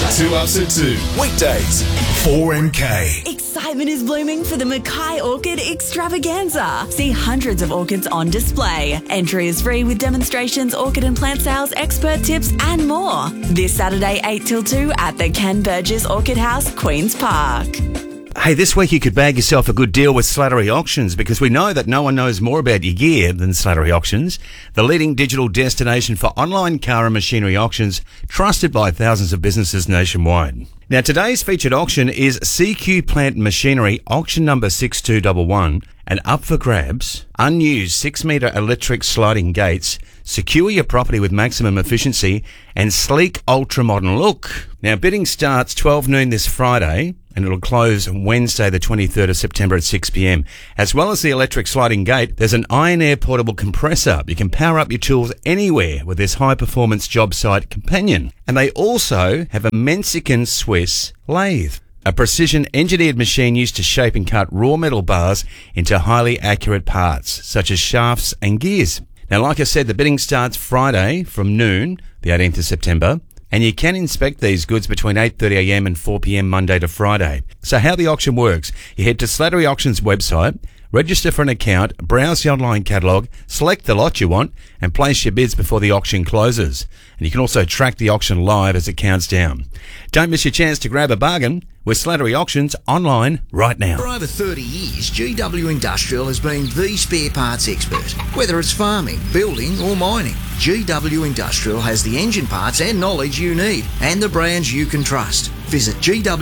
2 Ups at 2. Weekdays, 4MK. Excitement is blooming for the Mackay Orchid Extravaganza. See hundreds of orchids on display. Entry is free with demonstrations, orchid and plant sales, expert tips and more. This Saturday 8 till 2 at the Ken Burgess Orchid House, Queen's Park. Hey, this week you could bag yourself a good deal with Slattery Auctions because we know that no one knows more about your gear than Slattery Auctions, the leading digital destination for online car and machinery auctions, trusted by thousands of businesses nationwide. Now, today's featured auction is CQ Plant Machinery auction number 6211, and up for grabs, unused 6-metre electric sliding gates, secure your property with maximum efficiency, and sleek ultra-modern look. Now, bidding starts 12 noon this Friday, and it'll close Wednesday the 23rd of September at 6pm. As well as the electric sliding gate, there's an Iron Air portable compressor. You can power up your tools anywhere with this high-performance job site companion. And they also have a Mexican Swiss lathe, a precision engineered machine used to shape and cut raw metal bars into highly accurate parts, such as shafts and gears. Now, like I said, the bidding starts Friday from noon, the 18th of September, and you can inspect these goods between 8:30am and 4pm Monday to Friday. So how the auction works, you head to Slattery Auctions website, register for an account, browse the online catalogue, select the lot you want, and place your bids before the auction closes. And you can also track the auction live as it counts down. Don't miss your chance to grab a bargain with Slattery Auctions online right now. For over 30 years, GW Industrial has been the spare parts expert. Whether it's farming, building or mining, GW Industrial has the engine parts and knowledge you need and the brands you can trust. Visit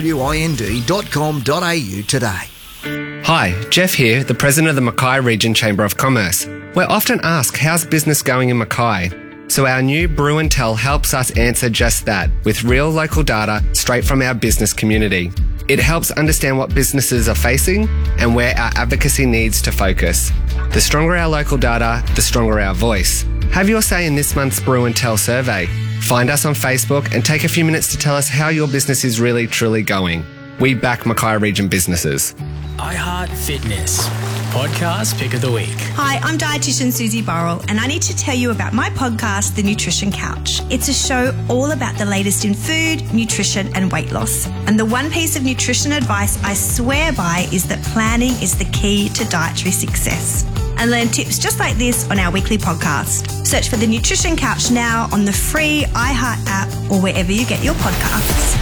gwind.com.au today. Hi, Jeff here, the President of the Mackay Region Chamber of Commerce. We're often asked, how's business going in Mackay? So our new Brew and Tell helps us answer just that with real local data straight from our business community. It helps understand what businesses are facing and where our advocacy needs to focus. The stronger our local data, the stronger our voice. Have your say in this month's Brew and Tell survey. Find us on Facebook and take a few minutes to tell us how your business is really, truly going. We back Mackay Region businesses. iHeart Fitness, podcast pick of the week. Hi, I'm dietitian Susie Burrell, and I need to tell you about my podcast, The Nutrition Couch. It's a show all about the latest in food, nutrition and weight loss. And the one piece of nutrition advice I swear by is that planning is the key to dietary success. And learn tips just like this on our weekly podcast. Search for The Nutrition Couch now on the free iHeart app or wherever you get your podcasts.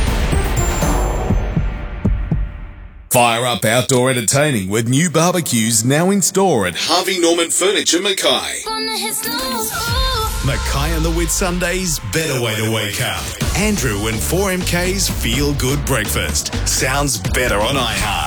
Fire up outdoor entertaining with new barbecues now in store at Harvey Norman Furniture Mackay. Mackay and the Whitsundays, better way to wake up. Andrew and 4MK's Feel Good Breakfast. Sounds better on iHeart.